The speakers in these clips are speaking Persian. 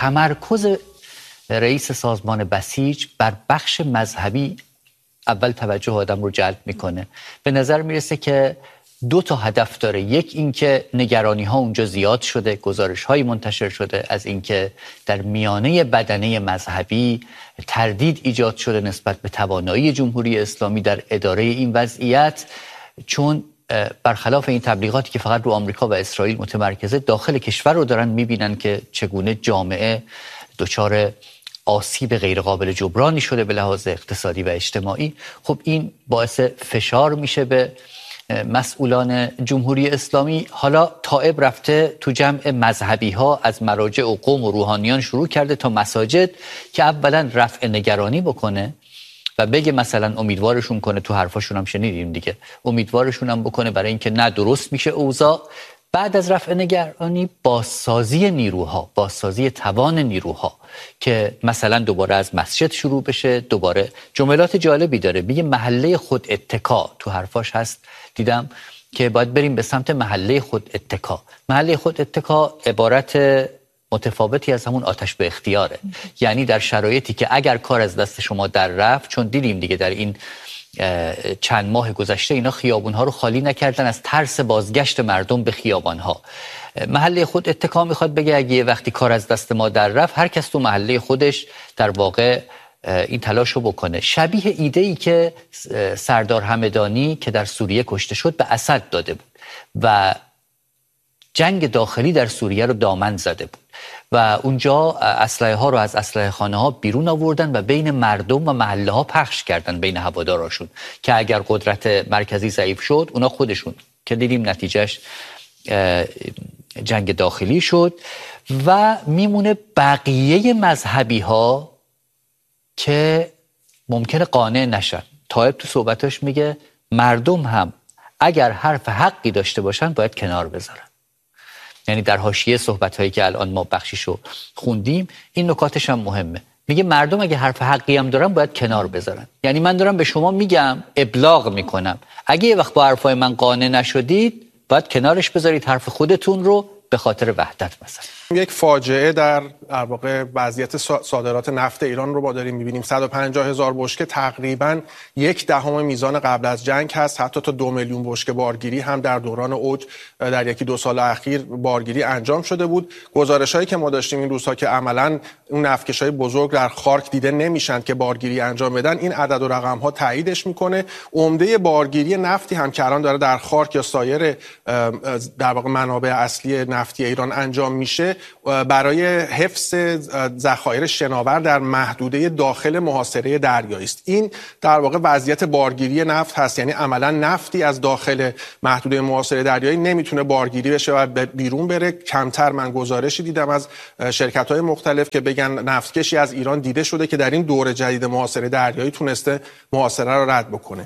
تمرکز رئیس سازمان بسیج بر بخش مذهبی اول توجه آدم رو جلب میکنه. به نظر میرسه که دو تا هدف داره. یک اینکه نگرانی ها اونجا زیاد شده، گزارش های منتشر شده از اینکه در میانه بدنه مذهبی تردید ایجاد شده نسبت به توانایی جمهوری اسلامی در اداره این وضعیت، چون برخلاف این تبلیغاتی که فقط رو آمریکا و اسرائیل متمرکزه، داخل کشور رو دارن میبینن که چگونه جامعه دچار آسیب غیرقابل جبرانی شده به لحاظ اقتصادی و اجتماعی. خب این باعث فشار میشه به مسئولان جمهوری اسلامی. حالا تائب رفته تو جمع مذهبی ها از مراجع و قوم و روحانیان شروع کرده تا مساجد که اولا رفع نگرانی بکنه و بگه مثلا امیدوارشون کنه، تو حرفاشون هم شنیدیم دیگه، امیدوارشون هم بکنه برای اینکه نه درست میشه اوضاع. بعد از رفع نگرانی بازسازی نیروها، بازسازی توان نیروها که مثلا دوباره از مسجد شروع بشه. دوباره جملات جالبی داره، میگه محله خود اتکا، تو حرفاش هست دیدم که باید بریم به سمت محله خود اتکا. محله خود اتکا عبارت متفاوتی از همون آتش به اختیاره، یعنی در شرایطی که اگر کار از دست شما در رفت، چون دیدیم دیگه در این چند ماه گذشته اینا خیابونها رو خالی نکردن از ترس بازگشت مردم به خیابانها. محله خود اتکا میخواد بگه اگه یه وقتی کار از دست ما در رفت، هر کس تو محله خودش در واقع این تلاشو بکنه. شبیه ایده‌ای که سردار همدانی که در سوریه کشته شد به اسد داده بود و جنگ داخلی در سوریه رو دامن زده بود و اونجا اسلحه ها رو از اسلحه خانه ها بیرون آوردن و بین مردم و محله ها پخش کردن، بین هواداراشون، که اگر قدرت مرکزی ضعیف شد اونا خودشون، که دیدیم نتیجهش جنگ داخلی شد. و میمونه بقیه مذهبی ها که ممکنه قانع نشن. طائب تو صحبتاش میگه مردم هم اگر حرف حقی داشته باشن باید کنار بذارن. یعنی در حاشیه صحبت‌هایی که الان ما بخشیشو خوندیم این نکاتش هم مهمه. میگه مردم اگه حرف حقی هم دارن باید کنار بذارن. یعنی من دارم به شما میگم، ابلاغ میکنم، اگه یه وقت با حرفای من قانع نشدید باید کنارش بذارید حرف خودتون رو به خاطر وحدت. مثلا یک فاجعه در واقع وضعیت صادرات نفت ایران رو با داریم می‌بینیم. 150,000 بشکه، تقریباً 1/10 میزان قبل از جنگ هست. حتی تا 2 میلیون بشکه بارگیری هم در دوران اوج در یکی دو سال اخیر بارگیری انجام شده بود. گزارش‌هایی که ما داشتیم این روزها که عملاً اون نفتکش‌های بزرگ در خارک دیده نمیشن که بارگیری انجام بدن، این عدد و رقم‌ها تاییدش میکنه. عمده بارگیری نفتی هم که الان داره در خارک یا سایر در واقع منابع اصلی نفتی ایران انجام میشه، برای حفظ ذخایر شناور در محدوده داخل محاصره دریایی است. این در واقع وضعیت بارگیری نفت هست، یعنی عملا نفتی از داخل محدوده محاصره دریایی نمیتونه بارگیری بشه و بیرون بره. کمتر من گزارشی دیدم از شرکت‌های مختلف که بگن نفتکشی از ایران دیده شده که در این دور جدید محاصره دریایی تونسته محاصره رو رد بکنه.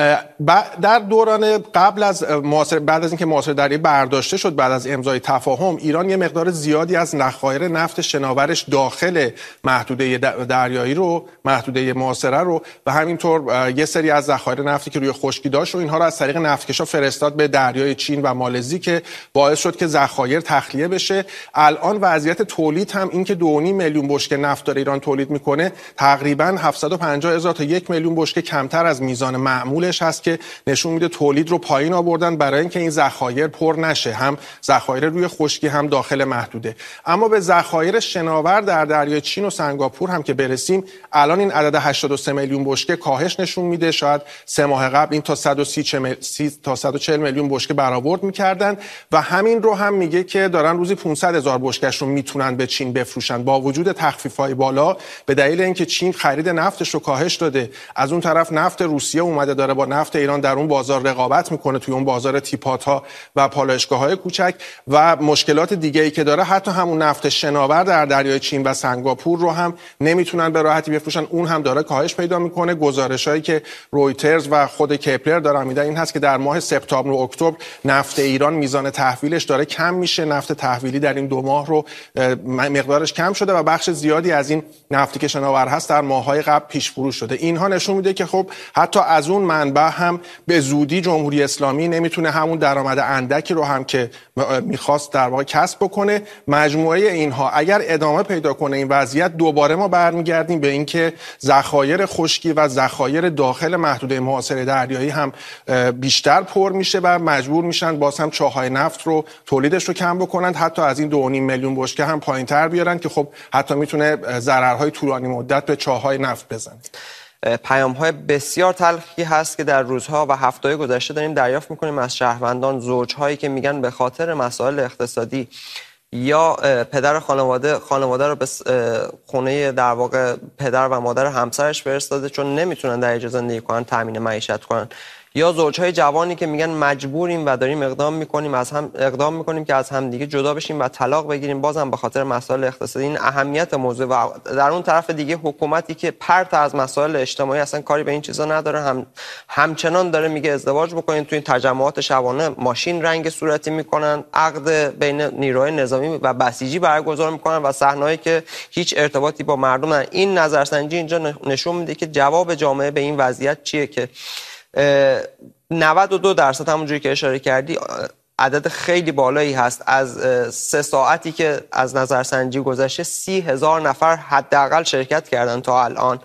در دوران قبل از بعد از اینکه محاصره دریایی برداشته شد، بعد از امضای تفاهم، ایران یه مقدار زیادی از ذخایر نفت شناورش داخل محدوده دریایی رو، محدوده محاصره رو، و همینطور یه سری از ذخایر نفتی که روی خشکی داشت و اینها رو از طریق نفتکشا فرستاد به دریای چین و مالزی که باعث شد که ذخایر تخلیه بشه. الان وضعیت تولید هم این که 2.5 میلیون بشکه نفت داره ایران تولید میکنه، تقریبا 750,000 تا 1 میلیون بشکه کمتر از میزان معمولش هست که نشون میده تولید رو پایین آوردن برای اینکه این ذخایر پر نشه، هم ذخایر روی خشکی هم داخل محدوده. اما به ذخایر شناور در دریای چین و سنگاپور هم که برسیم، الان این عدد 83 میلیون بشکه کاهش نشون میده. شاید 3 ماه قبل این تا 130 تا 140 میلیون بشکه برآورد میکردن و همین رو هم میگه که دارن روزی 500,000 بشکه‌اش رو میتونن به چین بفروشن با وجود تخفیف‌های بالا، به دلیل اینکه چین خرید نفتش رو کاهش داده. از اون طرف نفت روسیه اومده داره با نفت ایران در اون بازار رقابت میکنه، توی اون بازار تیپات‌ها و پالایشگاه‌های کوچک، و مشکلات دیگه‌ای که داره، حتی همون نفت شناور در دریای چین و سنگاپور رو هم نمیتونن به راحتی بفروشن، اون هم داره کاهش پیدا میکنه. گزارشایی که رویترز و خود کپلر دارن میدن این هست که در ماه سپتامبر و اکتبر نفت ایران میزان تحویلش داره کم میشه. نفت تحویلی در این 2 ماه رو مقدارش کم شده و بخش زیادی از این نفتی که شناور هست در ماه‌های قبل پیش فروش شده. اینها نشون میده که خب حتی از اون منبع هم به زودی جمهوری اسلامی نمیتونه همون درآمد اندکی رو هم که میخواست خاص در واقع کسب بکنه. مجموعه اینها اگر ادامه پیدا کنه این وضعیت، دوباره ما برمیگردیم به اینکه ذخایر خشکی و ذخایر داخل محدوده محاصره دریایی هم بیشتر پر میشه و مجبور میشن باز هم چاهای نفت رو تولیدش رو کم بکنن، حتی از این 2.5 میلیون بشکه هم پایین‌تر بیارن که خب حتی میتونه ضررهای طولانی مدت به چاهای نفت بزنه. پیام‌های بسیار تلخی هست که در روزها و هفته‌های گذشته داریم دریافت می‌کنیم از شهروندان، زوج‌هایی که میگن به خاطر مسائل اقتصادی یا پدر خانواده رو به خونه در واقع پدر و مادر همسرش فرستاده چون نمیتونن در اینجا زندگی کنن، تامین معیشت کنن، یا زوجهای جوانی که میگن مجبوریم و داریم اقدام میکنیم که از هم دیگه جدا بشیم و طلاق بگیریم، بازم به خاطر مسائل اقتصادی. این اهمیت موضوع. و در اون طرف دیگه حکومتی که پرت از مسائل اجتماعی اصلا کاری به این چیزا نداره، همچنان داره میگه ازدواج بکنین. تو این تجمعات شبانه ماشین رنگ صورتی میکنن، عقد بین نیروهای نظامی و بسیجی برگزار میکنن و صحنه‌ای که هیچ ارتباطی با مردم نداره. این نظرسنجی اینجا نشون میده که جواب جامعه به این وضعیت چیه که 92% همونجوری که اشاره کردی عدد خیلی بالایی هست. از 3 ساعتی که از نظرسنجی گذشته 30,000 نفر حداقل شرکت کردن تا الان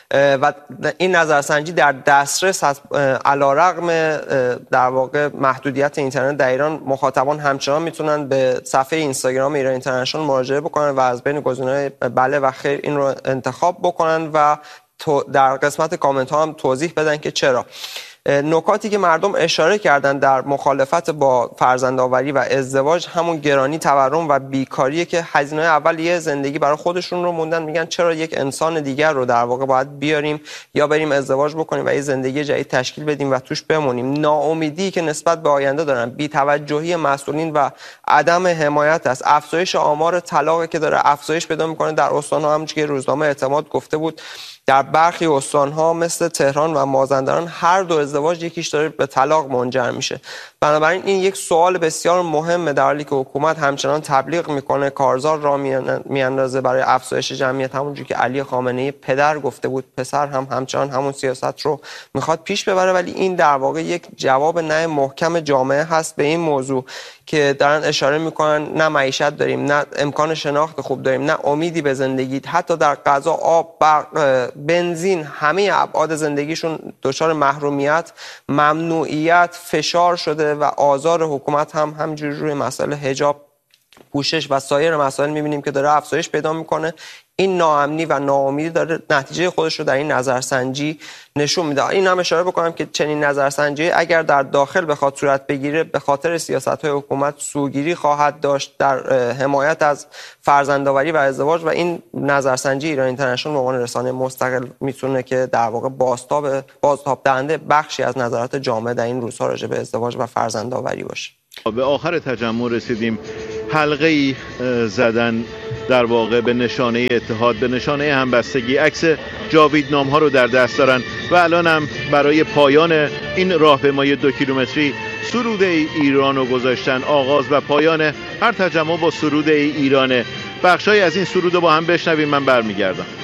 و این نظرسنجی در دسترس هست. علیرغم در واقع محدودیت اینترنت در ایران، مخاطبان همچنان میتونن به صفحه اینستاگرام ایران اینترنشنال مراجعه بکنن و از بین گزینه‌های بله و خیر این رو انتخاب بکنن و در قسمت کامنت ها هم توضیح بدن که چرا. نکاتی که مردم اشاره کردن در مخالفت با فرزندآوری و ازدواج همون گرانی، تورم و بیکاریه که هزینه‌های اول یه زندگی برای خودشون رو موندن. میگن چرا یک انسان دیگر رو در واقع باید بیاریم یا بریم ازدواج بکنیم و یه زندگی جدید تشکیل بدیم و توش بمونیم. ناامیدی که نسبت به آینده دارن، بی‌توجهی مسئولین و عدم حمایت است. افزایش آمار طلاقی که داره افزایش پیدا میکنه در استان‌ها، همونجوری که روزنامه اعتماد گفته بود در برخی استان‌ها مثل تهران و مازندران هر دو ازدواج یکیش داره به طلاق منجر میشه. بنابراین این یک سوال بسیار مهمه، در حالی که حکومت همچنان تبلیغ میکنه، کارزار را میاندازه برای افزایش جمعیت، همونجوری که علی خامنه‌ای پدر گفته بود، پسر هم همچنان همون سیاست رو میخواد پیش ببره. ولی این در واقع یک جواب نه محکم جامعه هست به این موضوع که دارن اشاره میکنن نه معیشت داریم، نه امکان شناخت خوب داریم، نه امیدی به زندگی. حتی در غذا، آب، برق، بنزین، همه ابعاد زندگیشون دچار محرومیت، ممنوعیت، فشار شده و آزار حکومت هم همجوری روی مسائل حجاب، پوشش و سایر مسائل میبینیم که داره افزایش پیدا میکنه. این ناامنی و ناامیدی داره نتیجه خودش رو در این نظرسنجی نشون میده. این هم اشاره بکنم که چنین نظرسنجی اگر در داخل بخواد صورت بگیره، به خاطر سیاست‌های حکومت سوگیری خواهد داشت در حمایت از فرزندآوری و ازدواج و این نظرسنجی ایران اینترنشنال به عنوان رسانه مستقل میتونه که در واقع بازتاب دهنده بخشی از نظرات جامعه در این روزها راجع به ازدواج و فرزندآوری باشه. به آخر تجمع رسیدیم. حلقه‌ای زدن در واقع به نشانه اتحاد، به نشانه همبستگی. عکس جاویدنام ها رو در دست دارن و الان هم برای پایان این راهپیمایی 2 کیلومتری سرود ایران رو گذاشتن. آغاز و پایان هر تجمع با سرود ایرانه. بخشای از این سرود رو با هم بشنویم، من برمیگردم.